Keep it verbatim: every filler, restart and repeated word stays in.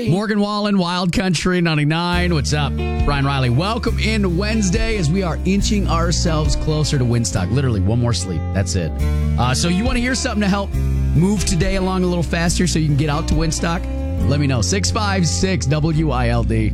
Riley. Morgan Wallen, Wild Country ninety-nine. What's up? Brian Riley. Welcome into Wednesday as we are inching ourselves closer to Winstock. Literally, one more sleep. That's it. Uh, so you want to hear something to help move today along a little faster so you can get out to Winstock? Let me know. six five six W I L D.